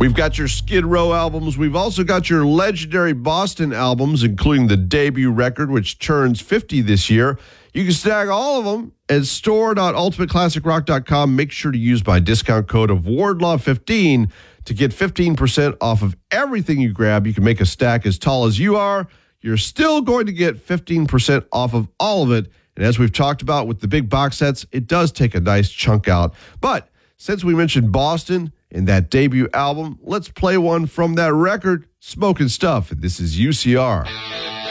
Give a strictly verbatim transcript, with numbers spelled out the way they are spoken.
We've got your Skid Row albums. We've also got your legendary Boston albums, including the debut record, which turns fifty this year. You can snag all of them at store dot ultimate classic rock dot com. Make sure to use my discount code of Wardlaw fifteen to get fifteen percent off of everything you grab. You can make a stack as tall as you are. You're still going to get fifteen percent off of all of it. And as we've talked about with the big box sets, it does take a nice chunk out. But since we mentioned Boston and that debut album, let's play one from that record, Smokin' Stuff. This is U C R.